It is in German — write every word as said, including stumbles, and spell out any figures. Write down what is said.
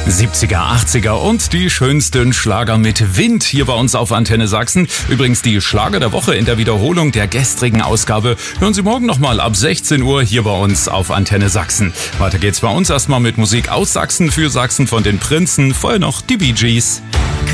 siebziger, achtziger und die schönsten Schlager mit Wind hier bei uns auf Antenne Sachsen. Übrigens die Schlager der Woche in der Wiederholung der gestrigen Ausgabe hören Sie morgen nochmal ab sechzehn Uhr hier bei uns auf Antenne Sachsen. Weiter geht's bei uns erstmal mit Musik aus Sachsen für Sachsen von den Prinzen, vorher noch die Bee Gees.